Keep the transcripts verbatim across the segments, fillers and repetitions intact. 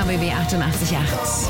B B achtundachtzig Komma acht.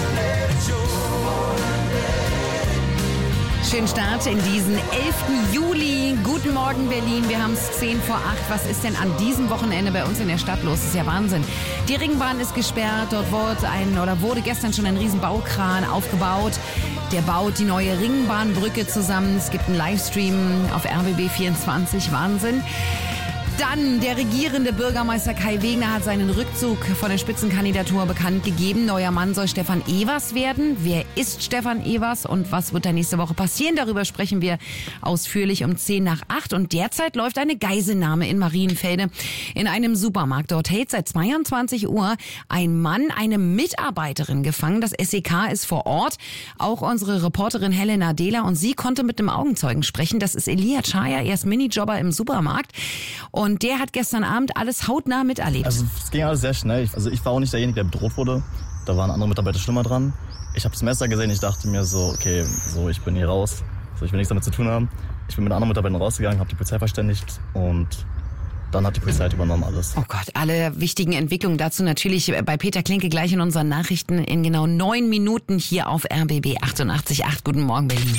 Schönen Start in diesen elften Juli. Guten Morgen, Berlin. Wir haben es zehn vor acht. Was ist denn an diesem Wochenende bei uns in der Stadt los? Das ist ja Wahnsinn. Die Ringbahn ist gesperrt. Dort wurde, ein, oder wurde gestern schon ein riesen Baukran aufgebaut. Der baut die neue Ringbahnbrücke zusammen. Es gibt einen Livestream auf R B B vierundzwanzig. Wahnsinn. Dann der regierende Bürgermeister Kai Wegner hat seinen Rückzug von der Spitzenkandidatur bekannt gegeben. Neuer Mann soll Stefan Evers werden. Wer ist Stefan Evers und was wird da nächste Woche passieren? Darüber sprechen wir ausführlich um zehn nach acht. Und derzeit läuft eine Geiselnahme in Marienfelde in einem Supermarkt. Dort hält seit zweiundzwanzig Uhr ein Mann eine Mitarbeiterin gefangen. Das S E K ist vor Ort. Auch unsere Reporterin Helena Dehler. Und sie konnte mit einem Augenzeugen sprechen. Das ist Elia Chaya. Er ist Minijobber im Supermarkt. Und Und der hat gestern Abend alles hautnah miterlebt. Also es ging alles sehr schnell. Also ich war auch nicht derjenige, der bedroht wurde. Da waren andere Mitarbeiter schlimmer dran. Ich habe das Messer gesehen, ich dachte mir so, okay, so ich bin hier raus. So, ich will nichts damit zu tun haben. Ich bin mit anderen Mitarbeitern rausgegangen, habe die Polizei verständigt und dann hat die Polizei halt übernommen alles. Oh Gott, alle wichtigen Entwicklungen dazu natürlich bei Peter Klinke gleich in unseren Nachrichten in genau neun Minuten hier auf R B B achtundachtzig Komma acht. Guten Morgen, Berlin.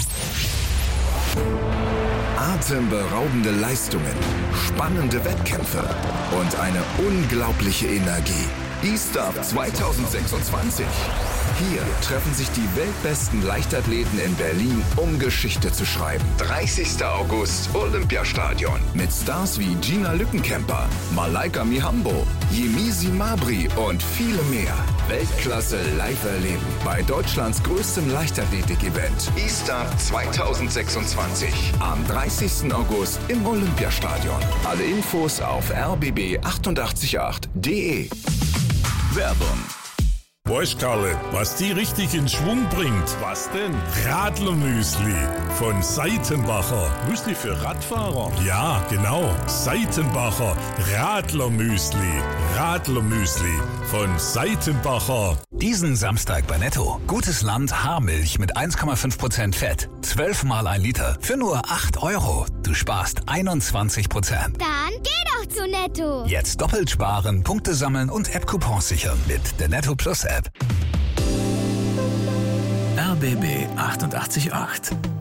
Atemberaubende Leistungen, spannende Wettkämpfe und eine unglaubliche Energie. E-Stuff zwanzig sechsundzwanzig. Hier treffen sich die weltbesten Leichtathleten in Berlin, um Geschichte zu schreiben. dreißigster August, Olympiastadion. Mit Stars wie Gina Lückenkämper, Malaika Mihambo, Yemisi Mabry und viele mehr. Weltklasse live erleben bei Deutschlands größtem Leichtathletik-Event. E-Stuff zwanzig sechsundzwanzig. Am dreißigsten August im Olympiastadion. Alle Infos auf r b b achtundachtzig Komma acht punkt d e. Werbung. Weißt Karle, was die richtig in Schwung bringt? Was denn? Radlermüsli von Seitenbacher. Müsli für Radfahrer? Ja, genau. Seitenbacher Radlermüsli. Radlermüsli von Seitenbacher. Diesen Samstag bei Netto. Gutes Land Haarmilch mit eins Komma fünf Prozent Fett. zwölf Mal ein Liter für nur acht Euro. Du sparst einundzwanzig Prozent. Dann geh doch zu Netto. Jetzt doppelt sparen, Punkte sammeln und App-Coupons sichern mit der Netto Plus App. R B B achtundachtzig Komma acht.